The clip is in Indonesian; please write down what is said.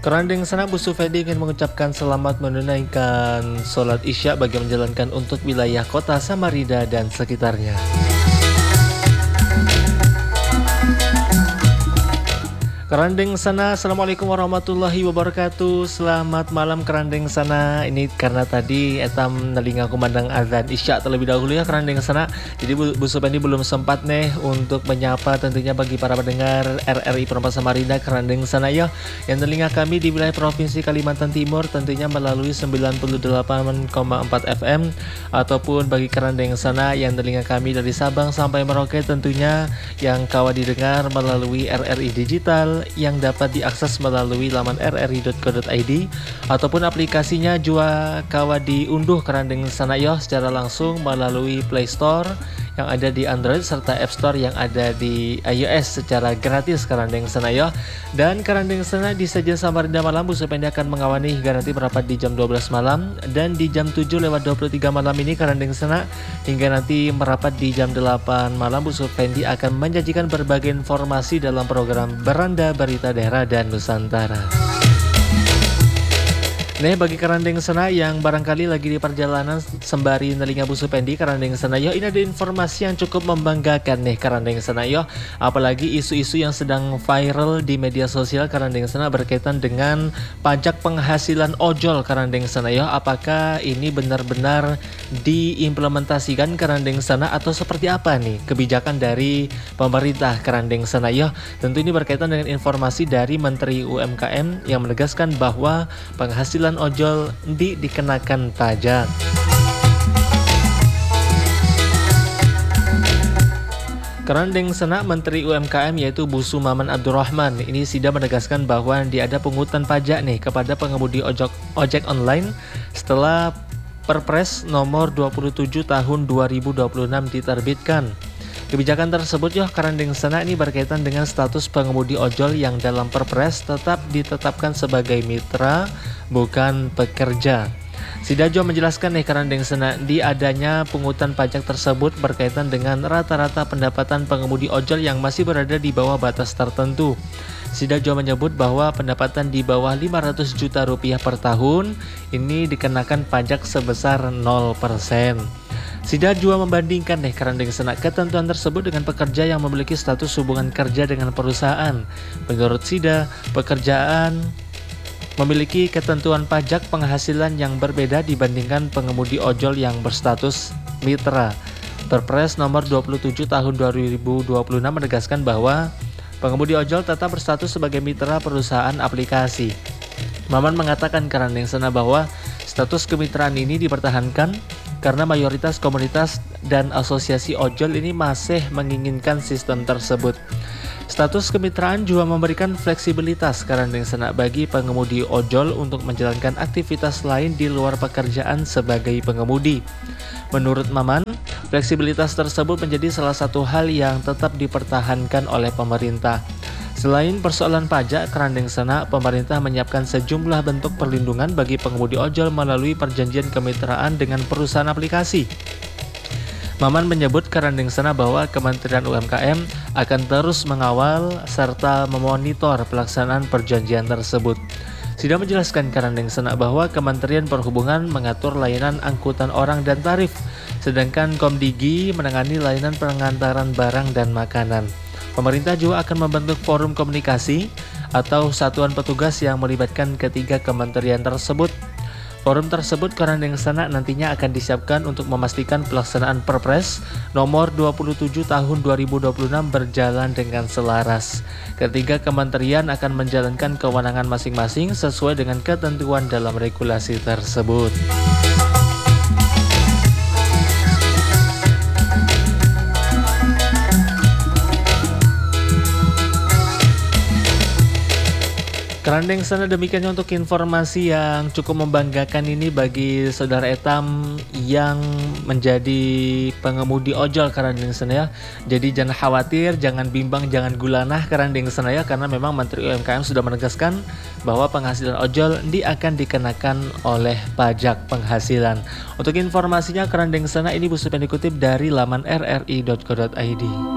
Kerandeng sana Bu Sufedi ingin mengucapkan selamat menunaikan sholat Isya bagi menjalankan untuk wilayah kota Samarinda dan sekitarnya. Kerandeng sana, Assalamualaikum warahmatullahi wabarakatuh. Selamat malam Kerandeng sana. Ini karena tadi etam nelinga kumandang azan Isya terlebih dahulu ya Kerandeng sana. Jadi Bu Supendi belum sempat nih untuk menyapa tentunya bagi para pendengar RRI Perempat Samarinda Kerandeng sana ya. Yang telinga kami di wilayah Provinsi Kalimantan Timur tentunya melalui 98,4 FM, ataupun bagi Kerandeng sana yang telinga kami dari Sabang sampai Merauke tentunya yang kawa didengar melalui RRI Digital yang dapat diakses melalui laman rri.co.id ataupun aplikasinya juga kawa diunduh Kerandeng sana yo secara langsung melalui Play Store yang ada di Android serta App Store yang ada di iOS secara gratis Kerandeng sana yo. Dan Kerandeng sana di Saja Samarinda Malam Bu Supendi akan mengawani hingga nanti merapat di jam 12 malam, dan di jam 7:23 malam ini Kerandeng sana hingga nanti merapat di jam 8 malam Bu Supendi akan menyajikan berbagai informasi dalam program Beranda Berita Daerah dan Nusantara. Nih bagi Kerandeng sana yang barangkali lagi di perjalanan sembari nelinga Bu Supendi Kerandeng sana yo, ini ada informasi yang cukup membanggakan nih Kerandeng sana yo. Apalagi isu-isu yang sedang viral di media sosial Kerandeng sana berkaitan dengan pajak penghasilan ojol Kerandeng sana yo. Apakah ini benar-benar diimplementasikan Kerandeng sana atau seperti apa nih kebijakan dari pemerintah Kerandeng sana yo? Tentu ini berkaitan dengan informasi dari Menteri UMKM yang menegaskan bahwa penghasilan ojol dikenakan pajak. Kerandeng sana Menteri UMKM yaitu Bu Sumaman Abdurrahman ini sudah menegaskan bahwa ada pungutan pajak nih kepada pengemudi ojek online setelah Perpres nomor 27 tahun 2026 diterbitkan. Kebijakan tersebut ya Kerandeng sana ini berkaitan dengan status pengemudi ojol yang dalam Perpres tetap ditetapkan sebagai mitra bukan pekerja. Sidajo menjelaskan nih Kerandeng sana di adanya pungutan pajak tersebut berkaitan dengan rata-rata pendapatan pengemudi ojol yang masih berada di bawah batas tertentu. Sidajo menyebut bahwa pendapatan di bawah 500 juta rupiah per tahun ini dikenakan pajak sebesar 0%. Sida juga membandingkan nih Kerandeng sana ketentuan tersebut dengan pekerja yang memiliki status hubungan kerja dengan perusahaan. Menurut Sida, pekerjaan memiliki ketentuan pajak penghasilan yang berbeda dibandingkan pengemudi ojol yang berstatus mitra. Perpres nomor 27 tahun 2026 menegaskan bahwa pengemudi ojol tetap berstatus sebagai mitra perusahaan aplikasi. Maman mengatakan Kerandeng sana bahwa status kemitraan ini dipertahankan karena mayoritas komunitas dan asosiasi ojol ini masih menginginkan sistem tersebut. Status kemitraan juga memberikan fleksibilitas Kerandeng sana bagi pengemudi ojol untuk menjalankan aktivitas lain di luar pekerjaan sebagai pengemudi. Menurut Maman, fleksibilitas tersebut menjadi salah satu hal yang tetap dipertahankan oleh pemerintah. Selain persoalan pajak, Kerandeng sana pemerintah menyiapkan sejumlah bentuk perlindungan bagi pengemudi ojol melalui perjanjian kemitraan dengan perusahaan aplikasi. Maman menyebut Kerandeng sana bahwa Kementerian UMKM akan terus mengawal serta memonitor pelaksanaan perjanjian tersebut. Sida menjelaskan Kerandeng sana bahwa Kementerian Perhubungan mengatur layanan angkutan orang dan tarif, sedangkan Komdigi menangani layanan pengantaran barang dan makanan. Pemerintah juga akan membentuk forum komunikasi atau satuan petugas yang melibatkan ketiga kementerian tersebut. Forum tersebut Kerandeng sana nantinya akan disiapkan untuk memastikan pelaksanaan Perpres nomor 27 tahun 2026 berjalan dengan selaras. Ketiga kementerian akan menjalankan kewenangan masing-masing sesuai dengan ketentuan dalam regulasi tersebut. Kerandeng sana demikiannya untuk informasi yang cukup membanggakan ini bagi saudara etam yang menjadi pengemudi ojol Kerandeng sana ya. Jadi jangan khawatir, jangan bimbang, jangan gulanah Kerandeng sana ya, karena memang Menteri UMKM sudah menegaskan bahwa penghasilan ojol akan dikenakan oleh pajak penghasilan. Untuk informasinya Kerandeng sana ini Bu Supendi kutip dari laman rri.co.id.